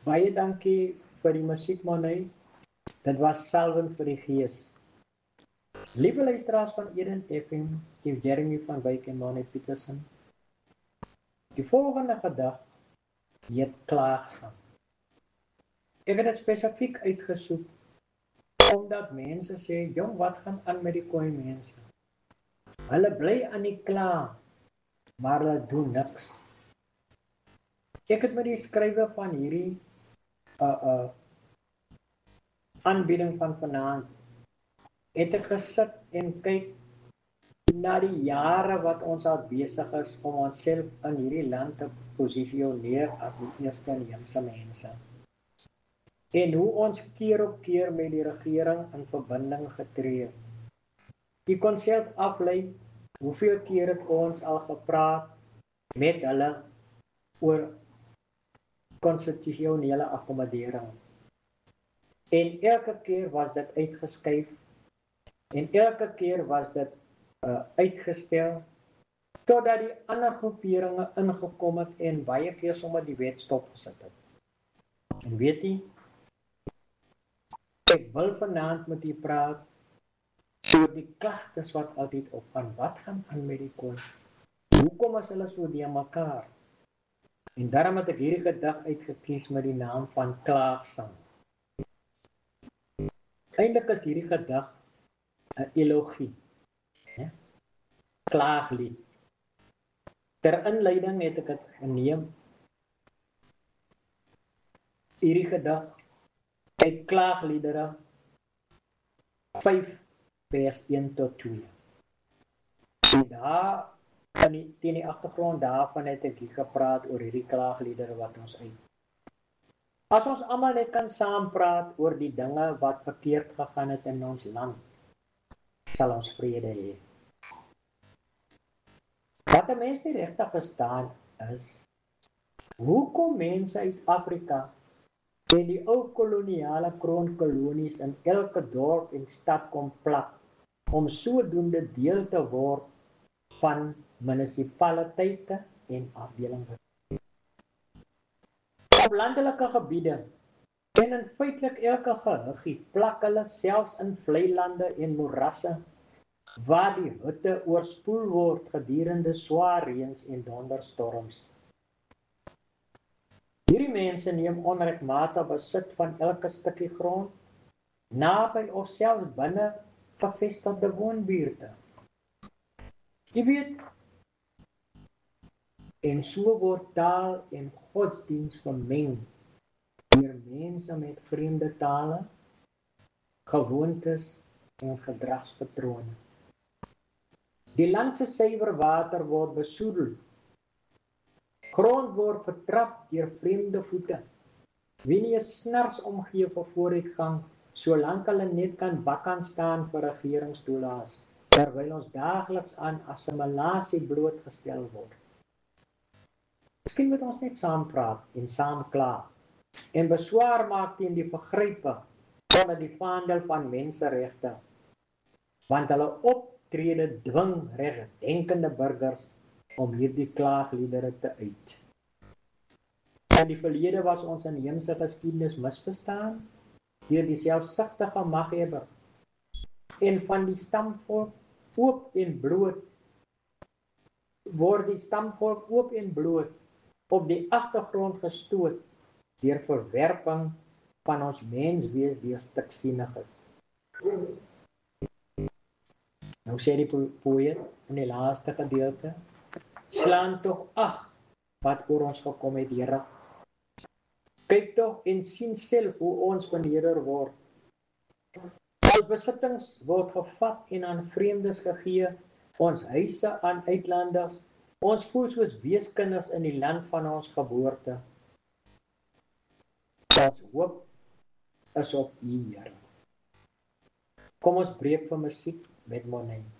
Baie dankie vir die musiek, Monet. Dit was salwend vir die gees. Liewe luisteraars van Eden FM, die Jeremy van Wyk en Monet Petersen. Die volgende gedig heet Klaagsaam. Ek het dit spesifiek uitgesoek, omdat mense sê, jong, wat gaan aan met die Khoi mense? Hulle bly aan die kla, maar hulle doen niks. Ek het met die skrywer van hierdie aanbieding van vanaand, het ek gesit en kyk na die jare wat ons al besig is om onsself in hierdie land te posisioneer as die eerste inheemse mense. En hoe ons keer op keer met die regering in verbinding getree. Die kon self aflei, hoeveel keer het ons al gepraat met hulle oor konstitusionele akkommodering. En elke keer was dit uitgeskuif, en elke keer was dit uitgestel, totdat die ander groeperinge ingekom het en baie keer sommer die wet stopgesit het. En weet jy, ek wil vanaand met u praat oor die klagtes wat altyd opgaan. Wat gaan aan met die Khoi? Hoekom is hulle so deur mekaar? En daarom het ek hierdie gedig uitgekies met die naam van Klaagsaam. Eintlik is hierdie gedig 'n elogie, klaaglied. Ter inleiding het ek dit geneem, hierdie gedig uit Klaagliedere 5 vers 1 tot 2. En daar, teen die agtergrond daarvan het ek hier gepraat oor hierdie klaagliedere wat ons uit. As ons almal net kan saampraat oor die dinge wat verkeerd gegaan het in ons land, sal ons vrede hê. Wat 'n mens nie regtig verstaan is, hoekom mense uit Afrika en die ou koloniale kroonkolonies in elke dorp en stad kom plak, om sodoende deel te word van munisipaliteite en afdelings. Op landelike gebiede en in feitelik elke gehuggie plak hulle selfs in vlei lande en moerasse waar die hutte oorspoel word gedurende swaar reëns en donderstorms. Hierdie mense neem onregmatig besit van elke stukkie grond, naby of selfs binne gevestigde woonbuurte. Jy weet, en so word taal en godsdienst vermeng deur mense met vreemde tale, gewoontes en gedragspatrone. Die land se suiwer water word besoedel. Grond word vertrap deur vreemde voete. Wie nie 'n snars omgee vir vooruitgang, solank hulle net kan bakkan staan vir regeringstoelaas, terwyl ons daagliks aan assimilasie blootgestel word. Miskien moet ons net saam praat en saam kla en beswaar maak teen die vergrype onder die vaandel van menseregte, want hulle optrede dwing regdenkende burgers om hierdie klaagliedere te uit. In die verlede was ons inheemse geskiedenis misverstaan deur die selfsugtige maghebber en van die stamvolk oop en bloot word die stamvolk oop en bloot op die agtergrond gestoot deur verwerping van ons menswees deur stiksinniges. Nou sê die poëet in die laaste gedeelte, slaan tog ag wat oor ons gekom het, Here. Kyk tog en sien self hoe ons verneder word. Al besittings word gevat en aan vreemdes gegee, ons huise aan uitlanders, ons voel soos weeskinders in die land van ons geboorte. Ons hoop is op U, Here. Kom ons breek vir musiek met Monet.